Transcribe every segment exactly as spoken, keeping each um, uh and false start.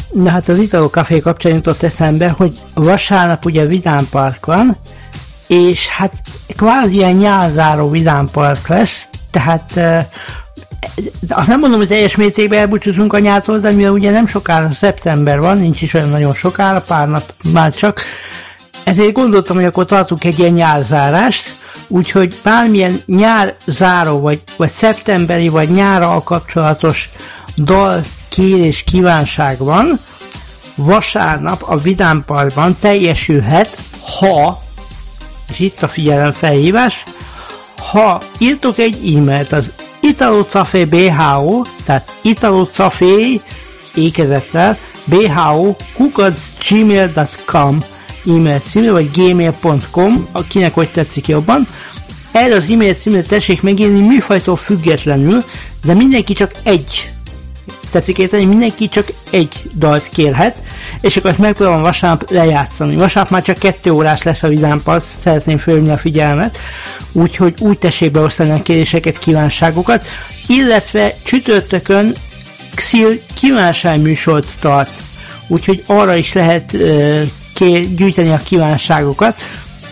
Na hát az Italo Café kapcsán jutott eszembe, hogy vasárnap ugye vidámpark van, és hát kvázi ilyen nyárzáró vidámpark lesz, tehát uh, azt nem mondom, hogy teljes mértékben elbúcsúzunk a nyártól, de mivel ugye nem sokára szeptember van, nincs is olyan nagyon sokára, pár nap már csak, ezért gondoltam, hogy akkor tartunk egy ilyen nyárzárást, úgyhogy bármilyen nyárzáró, vagy, vagy szeptemberi, vagy nyárral kapcsolatos dal, kérés, kívánság van, vasárnap a vidámparkban teljesülhet, ha, és itt a figyelem felhívás, ha írtok egy e-mailt az italocafé bé há ó, tehát italocafé ékezettel bé há ó kukac gmail dot com e-mail című, vagy gmail pont com, akinek hogy tetszik jobban. Erre az e-mail címre tessék megírni műfajtól függetlenül, de mindenki csak egy tetszik érteni, mindenki csak egy dalt kérhet, és akkor ezt megpróbálom vasárnap lejátszani. Vasárnap már csak kettő órás lesz a vidámpark, szeretném fölhívni a figyelmet, úgyhogy úgy tessék beosztani a kéréseket, kívánságokat, illetve csütörtökön Xil kívánságműsort tart, úgyhogy arra is lehet uh, kér, gyűjteni a kívánságokat.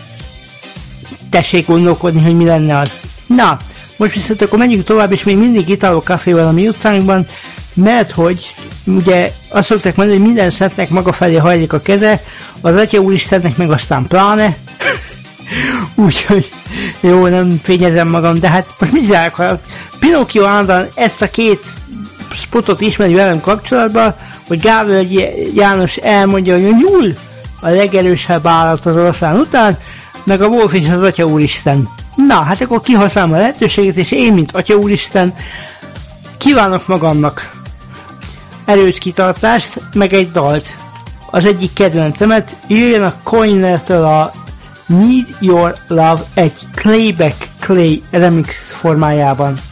Tessék gondolkodni, hogy mi lenne az. Na, most viszont akkor menjünk tovább, és még mindig Italo Caféval a mi utcánkban, mert hogy ugye azt szokták mondani, hogy minden szentnek maga felé hajlik a keze, az Atya Úristennek meg aztán pláne, úgyhogy jó, nem fényezem magam, de hát most mit csinálok, ha Pinocchio állandóan ezt a két spotot ismeri velem kapcsolatban, hogy Gábor János elmondja, hogy a nyúl a legerősebb állat az oroszlán után, meg a Wolf és az Atya Úristen. Na, hát akkor kihasználom a lehetőséget, és én, mint Atya Úristen, kívánok magamnak erőt, kitartást, meg egy dalt. Az egyik kedvencemet, jöjjön a Coiner-től a Need Your Love egy Clayback Clay remix formájában.